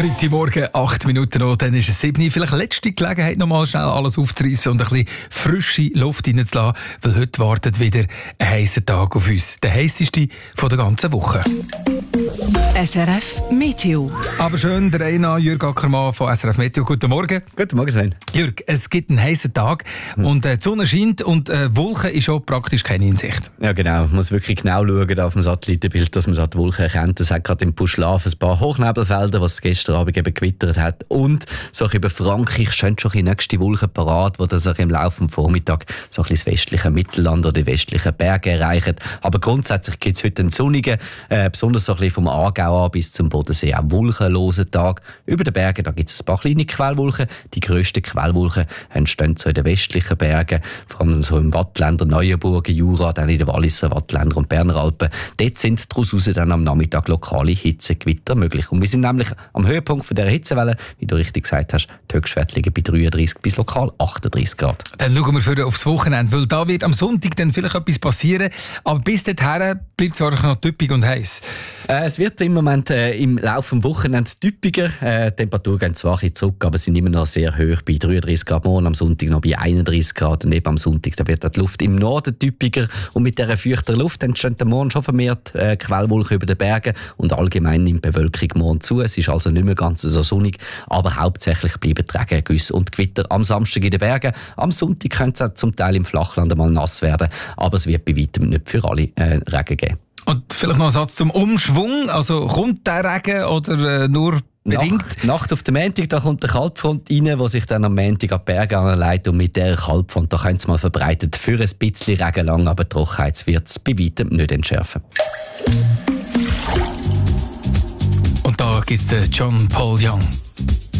Freitagmorgen, 8 Minuten noch, dann ist es 7 Uhr. Vielleicht letzte Gelegenheit, noch mal schnell alles aufzureissen und ein bisschen frische Luft reinzulassen, weil heute wartet wieder ein heißer Tag auf uns. Der heisseste von der ganzen Woche. SRF Meteo. Aber schön, der Reina Jürg Ackermann von SRF Meteo. Guten Morgen. Guten Morgen, Sven. Jürg, es gibt einen heißen Tag und die Sonne scheint und Wolken ist auch praktisch keine in Sicht. Ja, genau. Man muss wirklich genau schauen auf dem Satellitenbild, dass man die Wolken erkennt. Es hat gerade im Puschlaf ein paar Hochnebelfelder, was gestern Abend eben gewittert hat. Und so über Frankreich stehen schon die nächste Wolken parat, die das auch im Laufe des Vormittags so ein bisschen das westliche Mittelland oder die westlichen Berge erreichen. Aber grundsätzlich gibt es heute einen sonnigen, besonders so ein bisschen vom Aargau an bis zum Bodensee, auch wolkenlosen Tag. Über den Bergen da gibt es ein paar kleine Quellwolken. Die grössten Quellwolken entstehen so in den westlichen Bergen, vor allem so im Wattländer, Neuenburgen, Jura, dann in den Walliser Wattländer und Berner Alpen. Dort sind daraus dann am Nachmittag lokale Hitzegewitter möglich. Und wir sind nämlich am Höhepunkt von dieser Hitzewelle, wie du richtig gesagt hast, die Höchstwerte liegen bei 33 bis lokal 38 Grad. Dann schauen wir für aufs Wochenende, weil da wird am Sonntag dann vielleicht etwas passieren. Aber bis dahin bleibt es wahrscheinlich noch typisch und heiß. Es wird im Moment im Laufe des Wochenende typischer. Die Temperaturen gehen zwar ein bisschen zurück, aber sind immer noch sehr hoch, bei 33 Grad morgen, am Sonntag noch bei 31 Grad. Und eben am Sonntag da wird die Luft im Norden typischer. Und mit dieser feuchten Luft entstehen morgen schon vermehrt Quellwolken über den Bergen. Und allgemein nimmt die Bewölkung morgen zu. Es ist also nicht mehr ganz so sonnig, aber hauptsächlich bleiben Regen, Güsse und Gewitter am Samstag in den Bergen. Am Sonntag könnte es zum Teil im Flachland einmal nass werden, aber es wird bei weitem nicht für alle Regen geben. Und vielleicht noch ein Satz zum Umschwung. Also kommt der Regen oder nur bedingt? Nacht auf den Montag, da kommt eine Kaltfront rein, die sich dann am Montag an die Berge anleitet. Und mit dieser Kaltfront, da könnte es mal verbreitet für ein bisschen Regen lang, aber Trockenheit wird es bei weitem nicht entschärfen. Und da gibt es den John Paul Young.